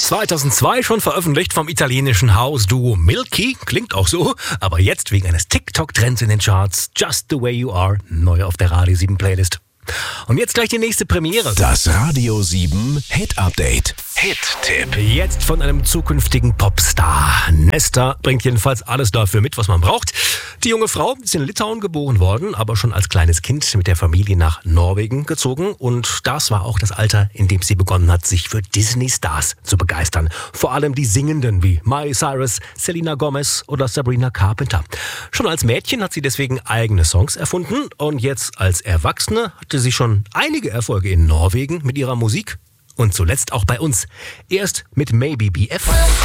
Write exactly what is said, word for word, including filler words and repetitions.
zweitausendzwei schon veröffentlicht vom italienischen House-Duo Milky, klingt auch so, aber jetzt wegen eines TikTok-Trends in den Charts, Just the Way You Are, neu auf der Radio sieben Playlist. Und jetzt gleich die nächste Premiere. Das Radio sieben Hit Update. Hit-Tipp. Jetzt von einem zukünftigen Popstar. Nesta bringt jedenfalls alles dafür mit, was man braucht. Die junge Frau ist in Litauen geboren worden, aber schon als kleines Kind mit der Familie nach Norwegen gezogen. Und das war auch das Alter, in dem sie begonnen hat, sich für Disney-Stars zu begeistern. Vor allem die Singenden wie Miley Cyrus, Selena Gomez oder Sabrina Carpenter. Schon als Mädchen hat sie deswegen eigene Songs erfunden. Und jetzt als Erwachsene hatte sie schon einige Erfolge in Norwegen mit ihrer Musik. Und zuletzt auch bei uns. Erst mit Maybe B F.